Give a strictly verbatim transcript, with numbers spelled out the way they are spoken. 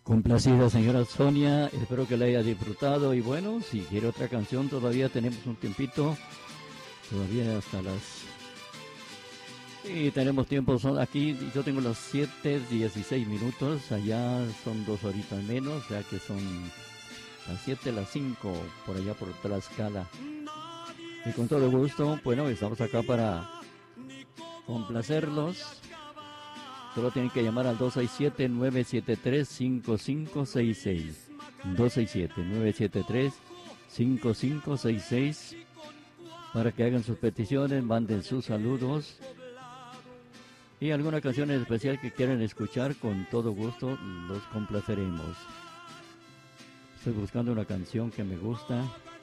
Complacida señora Sonia, espero que la haya disfrutado y bueno, si quiere otra canción todavía tenemos un tiempito, todavía hasta las... Y tenemos tiempo, son aquí, yo tengo las siete dieciséis minutos, allá son dos horitas menos, ya que son las siete, las cinco, por allá por Tlaxcala. Y con todo gusto, bueno, estamos acá para complacerlos. Solo tienen que llamar al dos seis siete, nueve siete tres, cinco cinco seis seis. dos seis siete, nueve siete tres, cinco cinco seis seis para que hagan sus peticiones, manden sus saludos y alguna canción en especial que quieran escuchar, con todo gusto los complaceremos. Estoy buscando una canción que me gusta.